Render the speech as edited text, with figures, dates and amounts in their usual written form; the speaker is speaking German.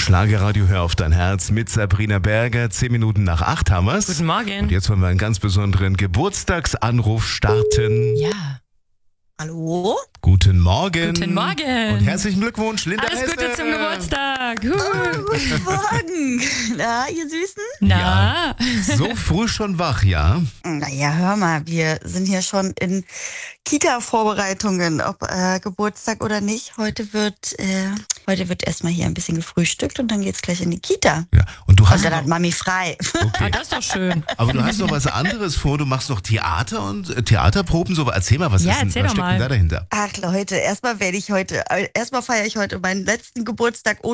Schlagerradio, hör auf dein Herz mit Sabrina Berger. 10 Minuten nach 8 haben wir's. Guten Morgen. Und jetzt wollen wir einen ganz besonderen Geburtstagsanruf starten. Ja. Hallo? Guten Morgen. Guten Morgen. Und herzlichen Glückwunsch, Linda Alles Hesse. Gute zum Geburtstag. Guten Morgen. Na, ihr Süßen? Na, So früh schon wach, ja? Naja, hör mal, wir sind hier schon in Kita-Vorbereitungen, ob Geburtstag oder nicht. Heute wird erstmal hier ein bisschen gefrühstückt und dann geht's gleich in die Kita. Ja. Und du hast Und dann noch, hat Mami frei. okay. das ist doch schön. Aber du hast noch was anderes vor. Du machst noch Theater und Theaterproben. So, erzähl mal, was Ja, ist denn, erzähl was doch steckt denn mal. da dahinter? Ach Leute, erstmal feiere ich heute meinen letzten Geburtstag